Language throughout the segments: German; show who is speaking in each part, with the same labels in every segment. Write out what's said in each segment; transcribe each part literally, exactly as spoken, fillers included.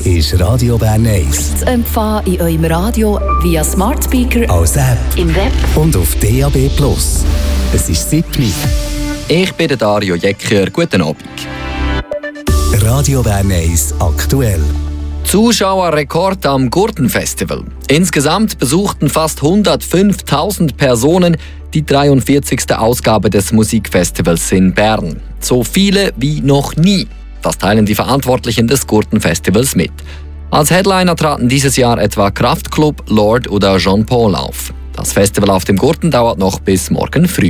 Speaker 1: ist Radio Bern eins.
Speaker 2: Zu empfangen in eurem Radio via Smart Speaker,
Speaker 1: als App
Speaker 2: im Web
Speaker 1: und auf D A B plus. Es ist siebni.
Speaker 3: Ich bin der Dario Jecker. Guten Abend.
Speaker 1: Radio Bern eins aktuell.
Speaker 3: Zuschauerrekord am Gurtenfestival. Insgesamt besuchten fast hundertfünftausend Personen die dreiundvierzigste Ausgabe des Musikfestivals in Bern. So viele wie noch nie. Das teilen die Verantwortlichen des Gurtenfestivals mit. Als Headliner traten dieses Jahr etwa Kraftklub, Lord oder Jean Paul auf. Das Festival auf dem Gurten dauert noch bis morgen früh.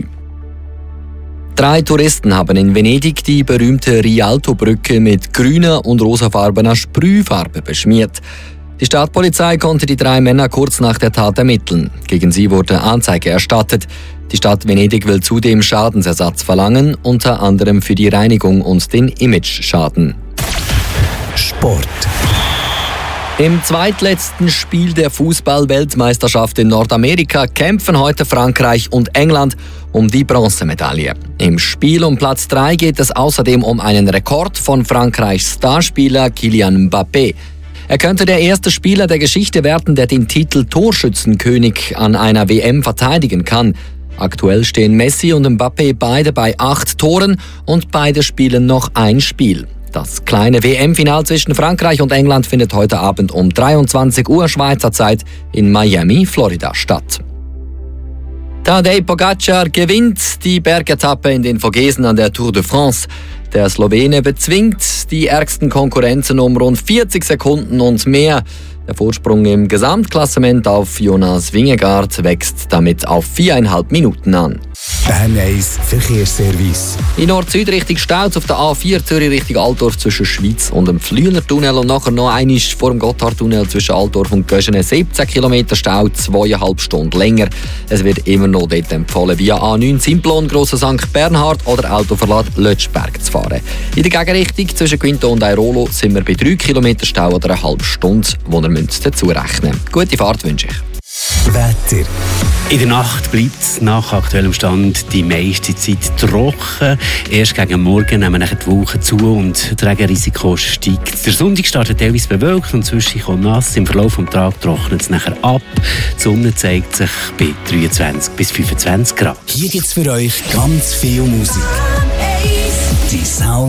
Speaker 3: Drei Touristen haben in Venedig die berühmte Rialto-Brücke mit grüner und rosafarbener Sprühfarbe beschmiert. Die Stadtpolizei konnte die drei Männer kurz nach der Tat ermitteln. Gegen sie wurde Anzeige erstattet. Die Stadt Venedig will zudem Schadensersatz verlangen, unter anderem für die Reinigung und den Imageschaden.
Speaker 1: Sport.
Speaker 3: Im zweitletzten Spiel der Fußball-Weltmeisterschaft in Nordamerika kämpfen heute Frankreich und England um die Bronzemedaille. Im Spiel um Platz drei geht es außerdem um einen Rekord von Frankreichs Starspieler Kylian Mbappé. Er könnte der erste Spieler der Geschichte werden, der den Titel Torschützenkönig an einer W M verteidigen kann. Aktuell stehen Messi und Mbappé beide bei acht Toren und beide spielen noch ein Spiel. Das kleine W M-Final zwischen Frankreich und England findet heute Abend um dreiundzwanzig Uhr Schweizer Zeit in Miami, Florida statt. Tadej Pogačar gewinnt die Bergetappe in den Vogesen an der Tour de France. Der Slowene bezwingt die ärgsten Konkurrenzen um rund vierzig Sekunden und mehr. Der Vorsprung im Gesamtklassement auf Jonas Vingegaard wächst damit auf viereinhalb Minuten an.
Speaker 1: Bern eins Verkehrsservice.
Speaker 3: In Nord-Süd Richtung Stauz auf der A vier Zürich Richtung Altdorf zwischen Schweiz und dem Flüelertunnel und nachher noch einmal vor dem Gotthardtunnel zwischen Altdorf und Göschene siebzehn Kilometer Stau, zweieinhalb Stunden länger. Es wird immer noch dort empfohlen, via A neun Simplon, Grosser Sankt Bernhard oder Autoverlad Lötschberg zu fahren. In der Gegenrichtung zwischen Quinto und Airolo sind wir bei drei Kilometer Stau oder eine halbe Stunde, wo ihr dazu rechnen müsst. Gute Fahrt wünsche ich.
Speaker 1: Wetter.
Speaker 4: In der Nacht bleibt es nach aktuellem Stand die meiste Zeit trocken. Erst gegen Morgen nehmen die Wolken zu und das Regenrisiko steigt. Der Sonntag startet teilweise bewölkt und zwischendurch nass. Im Verlauf des Tages trocknet es nachher ab. Die Sonne zeigt sich bei dreiundzwanzig bis fünfundzwanzig Grad.
Speaker 1: Hier gibt es für euch ganz viel Musik. Die Sound